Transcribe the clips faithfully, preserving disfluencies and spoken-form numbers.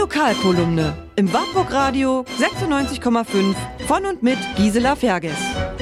Lokalkolumne im Wartburg Radio sechsundneunzig Komma fünf von und mit Gisela Ferges.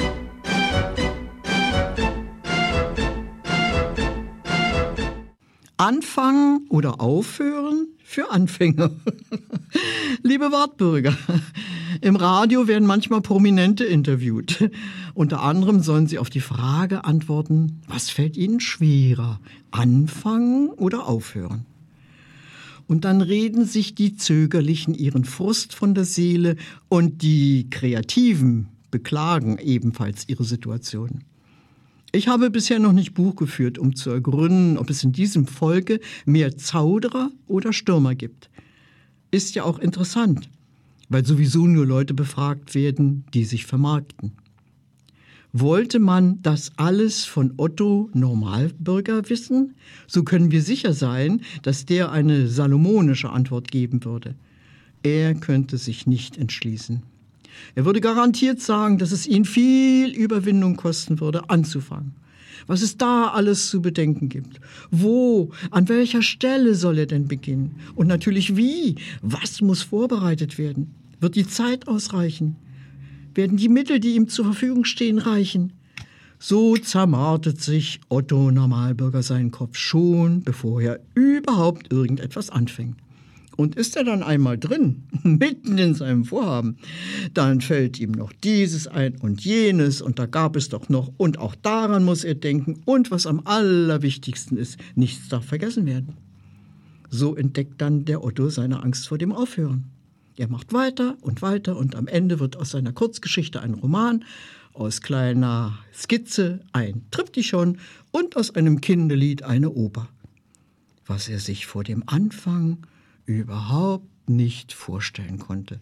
Anfangen oder aufhören für Anfänger. Liebe Wartbürger, im Radio werden manchmal Prominente interviewt. Unter anderem sollen sie auf die Frage antworten, was fällt ihnen schwerer, anfangen oder aufhören? Und dann reden sich die Zögerlichen ihren Frust von der Seele und die Kreativen beklagen ebenfalls ihre Situation. Ich habe bisher noch nicht Buch geführt, um zu ergründen, ob es in diesem Volke mehr Zauderer oder Stürmer gibt. Ist ja auch interessant, weil sowieso nur Leute befragt werden, die sich vermarkten. Wollte man das alles von Otto Normalbürger wissen, so können wir sicher sein, dass der eine salomonische Antwort geben würde. Er könnte sich nicht entschließen. Er würde garantiert sagen, dass es ihn viel Überwindung kosten würde, anzufangen. Was es da alles zu bedenken gibt. Wo, an welcher Stelle soll er denn beginnen? Und natürlich wie? Was muss vorbereitet werden? Wird die Zeit ausreichen? Werden die Mittel, die ihm zur Verfügung stehen, reichen? So zermartet sich Otto Normalbürger seinen Kopf schon, bevor er überhaupt irgendetwas anfängt. Und ist er dann einmal drin, mitten in seinem Vorhaben, dann fällt ihm noch dieses ein und jenes und da gab es doch noch und auch daran muss er denken und was am allerwichtigsten ist, nichts darf vergessen werden. So entdeckt dann der Otto seine Angst vor dem Aufhören. Er macht weiter und weiter und am Ende wird aus seiner Kurzgeschichte ein Roman, aus kleiner Skizze ein Triptychon und aus einem Kinderlied eine Oper. Was er sich vor dem Anfang überhaupt nicht vorstellen konnte.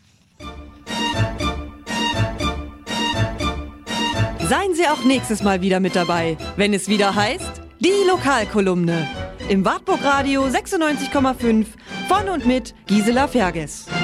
Seien Sie auch nächstes Mal wieder mit dabei, wenn es wieder heißt, die Lokalkolumne im Wartburg Radio sechsundneunzig Komma fünf von und mit Gisela Ferges.